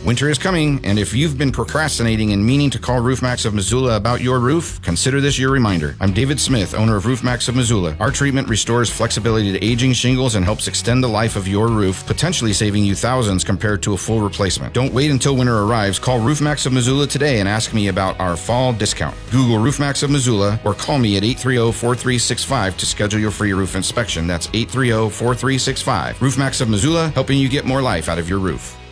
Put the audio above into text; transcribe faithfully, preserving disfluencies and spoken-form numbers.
Winter is coming, and if you've been procrastinating and meaning to call RoofMax of Missoula about your roof, consider this your reminder. I'm David Smith, owner of RoofMax of Missoula. Our treatment restores flexibility to aging shingles and helps extend the life of your roof, potentially saving you thousands compared to a full replacement. Don't wait until winter arrives. Call RoofMax of Missoula today and ask me about our fall discount. Google RoofMax of Missoula or call me at eight three zero, four three six five to schedule your free roof inspection. That's eight three zero, four three six five. RoofMax of Missoula, helping you get more life out of your roof.